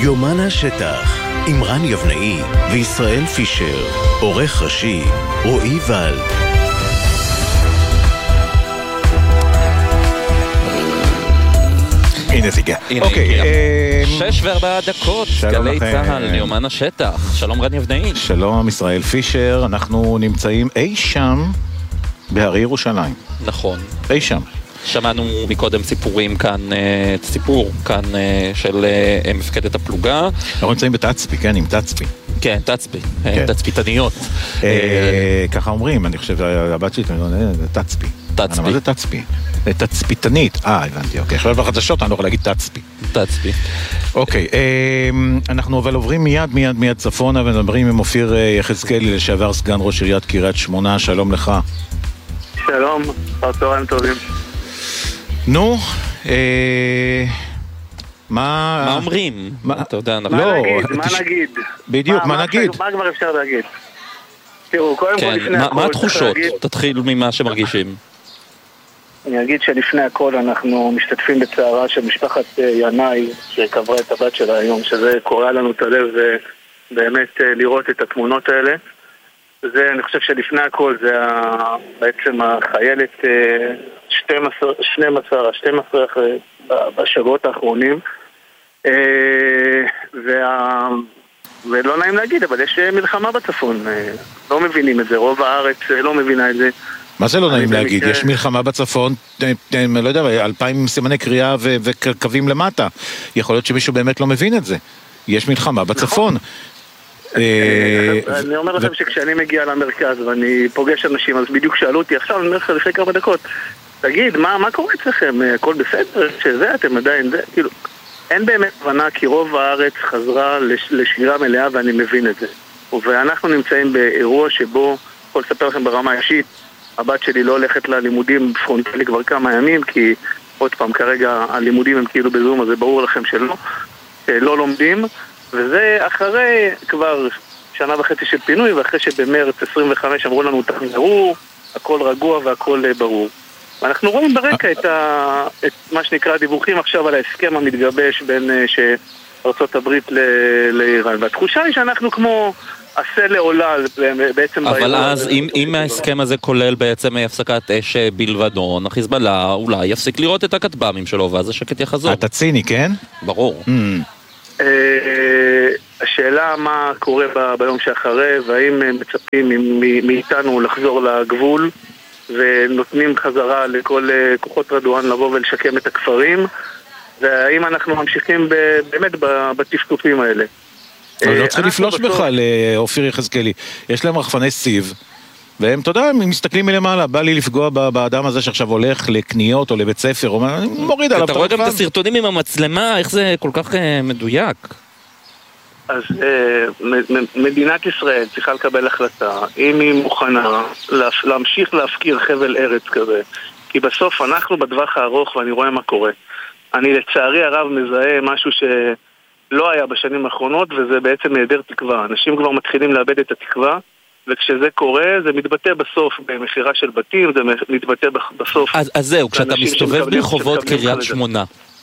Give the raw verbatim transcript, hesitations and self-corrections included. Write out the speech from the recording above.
יומן השטח עם רן יבנאי וישראל פישר, עורך ראשי רועי ולד. הנה זה הגיע. אוקיי, שש וארבע דקות, גלי צהל, יומן השטח. שלום רן יבנאי. שלום ישראל פישר, אנחנו נמצאים אי שם בהרי ירושלים. נכון. אי שם. שמענו מקודם סיפורים כאן, סיפור כאן של מפקדת הפלוגה. אנחנו נמצאים בתצפי, כן, עם תצפי. כן, תצפי, תצפיתניות. ככה אומרים, אני חושב, הבת שלי, תצפי. תצפי. מה זה תצפי? תצפיתנית. אה, הבנתי, אוקיי. עכשיו בחדשות אני לא יכול להגיד תצפי. תצפי. אוקיי, אנחנו אבל עוברים מיד, מיד, מיד צפונה, ונדברים עם אופיר יחזקאלי, לשעבר סגן ראש עיריית קריית שמונה. שלום לך. שלום, צהריים טובים. נו, מה... מה אומרים? אתה יודע, אנחנו... מה נגיד? מה נגיד? בדיוק, מה נגיד? מה כבר אפשר להגיד? תראו, קודם כל לפני הכל... מה התחושות? תתחיל ממה שמרגישים. אני אגיד שלפני הכל אנחנו משתתפים בצערה של משפחת ינאי שקברה את הבת שלה היום, שזה קורא לנו את הלב באמת לראות את התמונות האלה. זה, אני חושב שלפני הכל זה בעצם החיילת שתים עשרה, שתים עשרה בשבועות האחרונים, וה... ולא נעים להגיד, אבל יש מלחמה בצפון, לא מבינים את זה, רוב הארץ לא מבינה את זה. מה זה לא נעים להגיד? יש מלחמה בצפון, לא יודע, אלפיים סימני קריאה וקווים למטה. יכול להיות שמישהו באמת לא מבין את זה. יש מלחמה בצפון. אני אומר לכם שכשאני מגיע למרכז ואני פוגש אנשים, אז בדיוק שאלו אותי עכשיו, אני אומר לך לפני כמה דקות, תגיד, מה קורה אצלכם? הכל בסדר? שזה אתם עדיין זה? כאילו, אין באמת הבנה כי רוב הארץ חזרה לשגרה מלאה ואני מבין את זה. ואנחנו נמצאים באירוע שבו, יכול לספר לכם ברמה אישית, הבת שלי לא הולכת ללימודים פרונטלי כבר כמה ימים, כי עוד פעם, כרגע הלימודים הם כאילו בזום, אז זה ברור לכם שלא, לא לומדים, וזה אחרי כבר שנה וחצי של פינוי, ואחרי שבמרץ עשרים וחמש אמרו לנו תחזרו, הכל רגוע והכל ברור. ואנחנו רואים ברקע את, ה... את מה שנקרא דיווחים עכשיו על ההסכם המתגבש בין ארצות הברית ל... לאיראן, והתחושה היא שאנחנו כמו עשה לעולל בעצם. אבל אז אם, אם ההסכם הזה כולל בעצם הפסקת אש בלבדון, החיזבאללה אולי יפסיק לראות את הכטב"מים שלו ואז השקט יחזור. אתה ציני, כן? ברור. Mm. השאלה מה קורה ב... ביום שאחרי, והאם מצפים מאיתנו לחזור לגבול ונותנים חזרה לכל כוחות רדואן לבוא ולשקם את הכפרים, והאם אנחנו ממשיכים באמת בתפקופים האלה. אבל לא צריך לפלוש בכלל, אופיר יחזקאלי. יש להם רחפני סיב, והם, אתה יודע, הם מסתכלים מלמעלה, בא לי לפגוע באדם הזה שעכשיו הולך לקניות או לבית ספר, או מוריד עליו. אתה רואה גם את הסרטונים עם המצלמה, איך זה כל כך מדויק? אז מדינת ישראל צריכה לקבל החלטה, אם היא מוכנה להמשיך להפקיר חבל ארץ כזה, כי בסוף אנחנו בטווח הארוך ואני רואה מה קורה. אני לצערי הרב מזהה משהו שלא היה בשנים האחרונות, וזה בעצם היעדר תקווה. אנשים כבר מתחילים לאבד את התקווה, וכשזה קורה זה מתבטא בסוף במחירה של בתים, זה מתבטא בסוף... אז, אז זהו, כשאתה מסתובב ברחובות קריית שמונה,